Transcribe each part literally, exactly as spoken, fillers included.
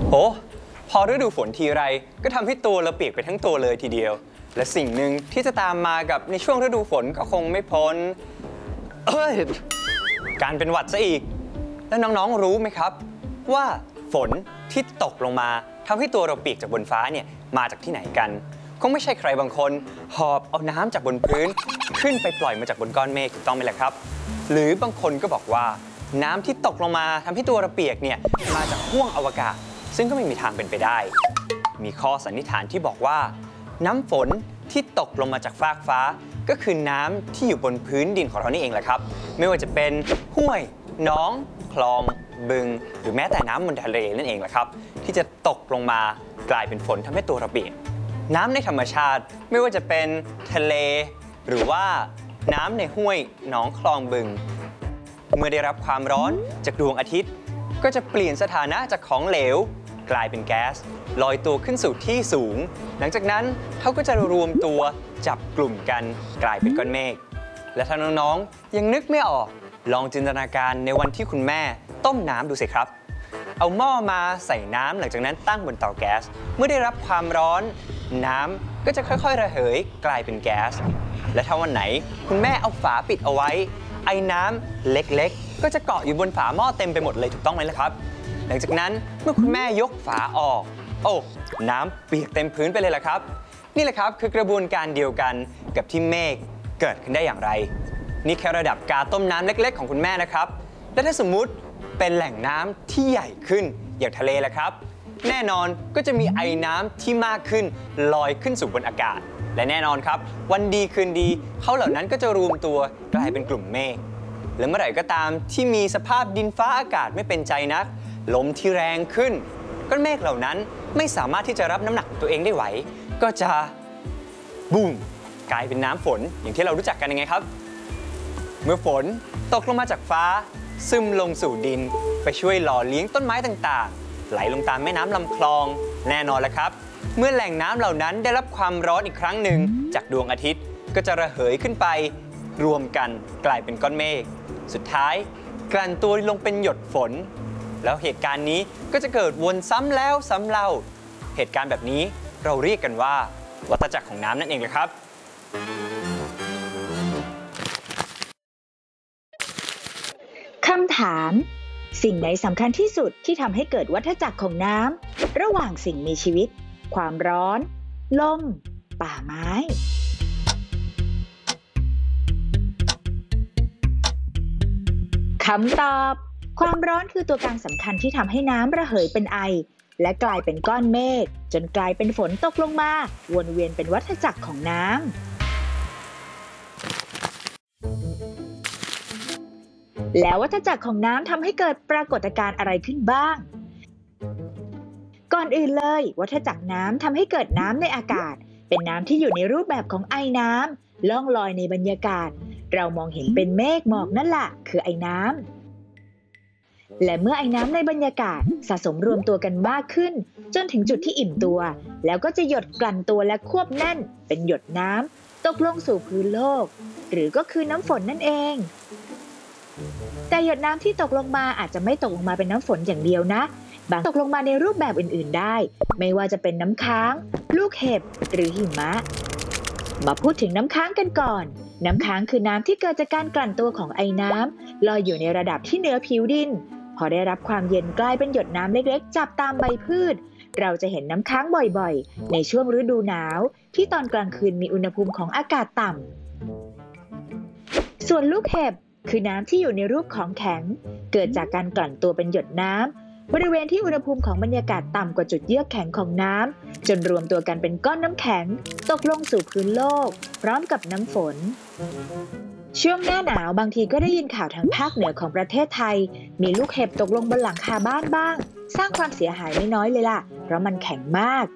โอ้พอฤดูฝนทีไรก็ทำให้ตัวเราเปียกไปทั้งตัวเลยทีเดียวและสิ่งหนึ่งที่จะตามมากับในช่วงฤดูฝนก็คงไม่พ้นเอ้ยการเป็นหวัดซะอีกแล้วน้องๆรู้ไหมครับว่าฝนที่ตกลงมาทำให้ตัวเราเปียกจากบนฟ้าเนี่ยมาจากที่ไหนกันคงไม่ใช่ใครบางคนหอบเอาน้ำจากบนพื้นขึ้นไปปล่อยมาจากบนก้อนเมฆถูกต้องไหมล่ะครับหรือบางคนก็บอกว่าน้ำที่ตกลงมาทำให้ตัวเราเปียกเนี่ยมาจากห้วงอวกาศซึ่งก็ไม่มีทางเป็นไปได้มีข้อสันนิษฐานที่บอกว่าน้ำฝนที่ตกลงมาจากฟากฟ้าก็คือน้ำที่อยู่บนพื้นดินของเรานี่เองแหละครับไม่ว่าจะเป็นห้วยหนองคลองบึงหรือแม้แต่น้ำบนทะเลนั่นเองแหละครับที่จะตกลงมากลายเป็นฝนทำให้ตัวเราเปียกน้ำในธรรมชาติไม่ว่าจะเป็นทะเลหรือว่าน้ำในห้วยหนองคลองบึงเมื่อได้รับความร้อนจากดวงอาทิตย์ก็จะเปลี่ยนสถานะจากของเหลวกลายเป็นแก๊สลอยตัวขึ้นสู่ที่สูงหลังจากนั้นเขาก็จะรวมตัวจับกลุ่มกันกลายเป็นก้อนเมฆและถ้าน้องๆยังนึกไม่ออกลองจินตนาการในวันที่คุณแม่ต้มน้ำดูสิครับเอาหม้อมาใส่น้ำหลังจากนั้นตั้งบนเตาแก๊สเมื่อได้รับความร้อนน้ำก็จะค่อยๆระเหยกลายเป็นแก๊สและถ้าวันไหนคุณแม่เอาฝาปิดเอาไว้ไอ้น้ำเล็กๆก็จะเกาะอยู่บนฝาหม้อเต็มไปหมดเลยถูกต้องไหมล่ะครับหลังจากนั้นเมื่อคุณแม่ยกฝาออกโอ้น้ำเปียกเต็มพื้นไปเลยล่ะครับนี่แหละครับคือกระบวนการเดียวกันกับที่เมฆเกิดขึ้นได้อย่างไรนี่แค่ระดับกาต้มน้ำเล็กๆของคุณแม่นะครับและถ้าสมมุติเป็นแหล่งน้ำที่ใหญ่ขึ้นอย่างทะเลล่ะครับแน่นอนก็จะมีไอน้ำที่มากขึ้นลอยขึ้นสู่บนอากาศและแน่นอนครับวันดีคืนดีเขาเหล่านั้นก็จะรวมตัวกลายเป็นกลุ่มเมฆและเมื่อไหร่ก็ตามที่มีสภาพดินฟ้าอากาศไม่เป็นใจนักลมที่แรงขึ้นก้อนเมฆเหล่านั้นไม่สามารถที่จะรับน้ำหนักตัวเองได้ไหวก็จะบูมกลายเป็นน้ำฝนอย่างที่เรารู้จักกันยังไงครับเมื่อฝนตกลงมาจากฟ้าซึมลงสู่ดินไปช่วยหล่อเลี้ยงต้นไม้ต่างๆไหลลงตามแม่น้ำลำคลองแน่นอนแล้วครับเมื่อแหล่งน้ำเหล่านั้นได้รับความร้อนอีกครั้งหนึ่งจากดวงอาทิตย์ก็จะระเหยขึ้นไปรวมกันกลายเป็นก้อนเมฆสุดท้ายกลั่นตัวลงเป็นหยดฝนแล้วเหตุการณ์นี้ก็จะเกิดวนซ้ำแล้วซ้ำเล่าเหตุการณ์แบบนี้เราเรียกกันว่าวัฏจักรของน้ำนั่นเองเลยครับคำถามสิ่งไหนสำคัญที่สุดที่ทำให้เกิดวัฏจักรของน้ำระหว่างสิ่งมีชีวิตความร้อนลมป่าไม้คำตอบความร้อนคือตัวการสำคัญที่ทำให้น้ำระเหยเป็นไอและกลายเป็นก้อนเมฆจนกลายเป็นฝนตกลงมาวนเวียนเป็นวัฏจักรของน้ำแล้ววัฏจักรของน้ำทำให้เกิดปรากฏการณ์อะไรขึ้นบ้างก่อนอื่นเลยวัฏจักรน้ำทำให้เกิดน้ำในอากาศเป็นน้ำที่อยู่ในรูปแบบของไอน้ำล่องลอยในบรรยากาศเรามองเห็นเป็นเมฆหมอกนั่นแหละคือไอน้ำและเมื่อไอน้ำในบรรยากาศสะสมรวมตัวกันมากขึ้นจนถึงจุดที่อิ่มตัวแล้วก็จะหยดกลั่นตัวและควบแน่นเป็นหยดน้ำตกลงสู่พื้นโลกหรือก็คือน้ำฝนนั่นเองแต่หยดน้ำที่ตกลงมาอาจจะไม่ตกลงมาเป็นน้ำฝนอย่างเดียวนะบางตกลงมาในรูปแบบอื่นๆได้ไม่ว่าจะเป็นน้ำค้างลูกเห็บหรือหิมะมาพูดถึงน้ำค้างกันก่อนน้ำค้างคือน้ำที่เกิดจากการกลั่นตัวของไอน้ำลอยอยู่ในระดับที่เหนือผิวดินพอได้รับความเย็นกลายเป็นหยดน้ำเล็กๆจับตามใบพืชเราจะเห็นน้ำค้างบ่อยๆในช่วงฤดูหนาวที่ตอนกลางคืนมีอุณหภูมิของอากาศต่ำส่วนลูกเห็บคือน้ำที่อยู่ในรูปของแข็งเกิดจากการกลั่นตัวเป็นหยดน้ำบริเวณที่อุณหภูมิของบรรยากาศต่ำกว่าจุดเยือกแข็งของน้ำจนรวมตัวกันเป็นก้อนน้ำแข็งตกลงสู่พื้นโลกพร้อมกับน้ำฝนช่วงหน้าหนาวบางทีก็ได้ยินข่าวทางภาคเหนือของประเทศไทยมีลูกเห็บตกลงบนหลังคาบ้านบ้างสร้างความเสียหายไม่น้อยเลยล่ะเพราะมันแข็งมาก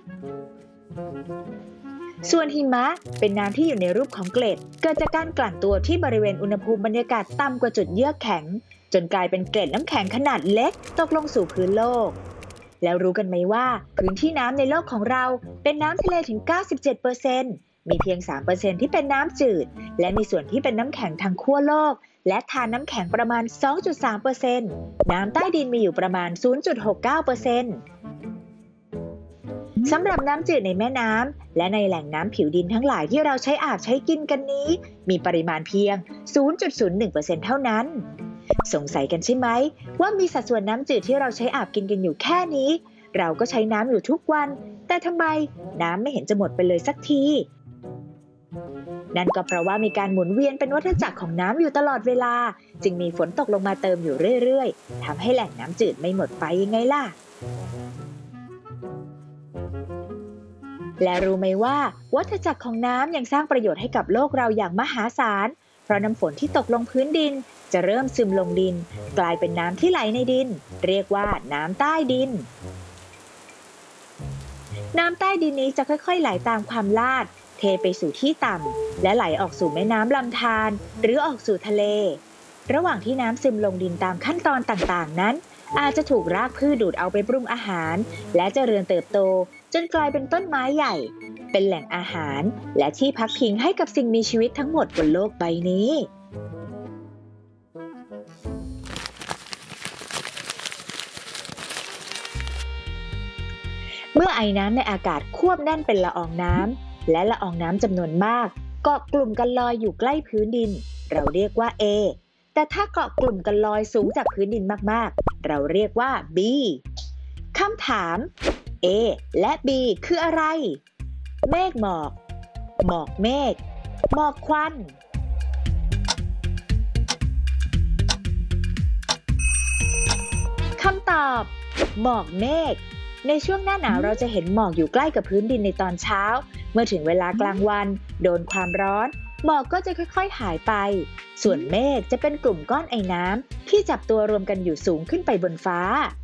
ส่วนหิมะเป็นน้ำที่อยู่ในรูปของเกล็ดเกิดจากการกลั่นตัวที่บริเวณอุณหภูมิบรรยากาศต่ำกว่าจุดเยือกแข็งจนกลายเป็นเกล็ดน้ำแข็งขนาดเล็กตกลงสู่พื้นโลกแล้วรู้กันไหมว่าพื้นที่น้ำในโลกของเราเป็นน้ำทะเลถึง เก้าสิบเจ็ดเปอร์เซ็นต์ มีเพียง สามเปอร์เซ็นต์ ที่เป็นน้ำจืดและมีส่วนที่เป็นน้ำแข็งทางขั้วโลกและทานน้ำแข็งประมาณ สองจุดสามเปอร์เซ็นต์ น้ำใต้ดินมีอยู่ประมาณ ศูนย์จุดหกเก้าเปอร์เซ็นต์สำหรับน้ำจืดในแม่น้ำและในแหล่งน้ำผิวดินทั้งหลายที่เราใช้อาบใช้กินกันนี้มีปริมาณเพียง ศูนย์จุดศูนย์หนึ่งเปอร์เซ็นต์ เท่านั้นสงสัยกันใช่ไหมว่ามีสัดส่วนน้ำจืดที่เราใช้อาบกินกันอยู่แค่นี้เราก็ใช้น้ำอยู่ทุกวันแต่ทำไมน้ำไม่เห็นจะหมดไปเลยสักทีนั่นก็เพราะว่ามีการหมุนเวียนเป็นวัฏจักรของน้ำอยู่ตลอดเวลาจึงมีฝนตกลงมาเติมอยู่เรื่อยๆทำให้แหล่งน้ำจืดไม่หมดไปยังไงล่ะและรู้ไหมว่าวัฏจักรของน้ำยังสร้างประโยชน์ให้กับโลกเราอย่างมหาศาลเพราะน้ำฝนที่ตกลงพื้นดินจะเริ่มซึมลงดินกลายเป็นน้ำที่ไหลในดินเรียกว่าน้ำใต้ดินน้ำใต้ดินนี้จะค่อยๆไหลตามความลาดเทไปสู่ที่ต่ำและไหลออกสู่แม่น้ำลำธารหรือออกสู่ทะเลระหว่างที่น้ำซึมลงดินตามขั้นตอนต่างๆนั้นอาจจะถูกรากพืชดูดเอาไปปรุงอาหารและเจริญเติบโตจนกลายเป็นต้นไม้ใหญ่เป็นแหล่งอาหารและที่พักพิงให้กับสิ่งมีชีวิตทั้งหมดบนโลกใบนี้เมื่อไอน้ำในอากาศควบแน่นเป็นละอองน้ำและละอองน้ำจำนวนมากเกาะกลุ่มกันลอยอยู่ใกล้พื้นดินเราเรียกว่า A แต่ถ้าเกาะกลุ่มกันลอยสูงจากพื้นดินมากๆเราเรียกว่า B คำถาม A และ B คืออะไรเมฆหมอกหมอกเมฆหมอกควันคำตอบหมอกเมฆในช่วงหน้าหนาวเราจะเห็นหมอกอยู่ใกล้กับพื้นดินในตอนเช้าเมื่อถึงเวลากลางวันโดนความร้อนหมอกก็จะค่อยๆหายไปส่วนเมฆจะเป็นกลุ่มก้อนไอน้ำที่จับตัวรวมกันอยู่สูงขึ้นไปบนฟ้า